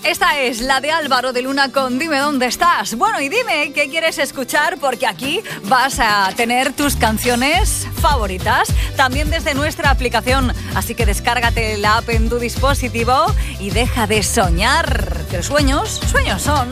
Esta es la de Álvaro de Luna con Dime dónde estás. Bueno, y dime qué quieres escuchar, porque aquí vas a tener tus canciones favoritas, también desde nuestra aplicación. Así que descárgate la app en tu dispositivo y deja de soñar, que los sueños son.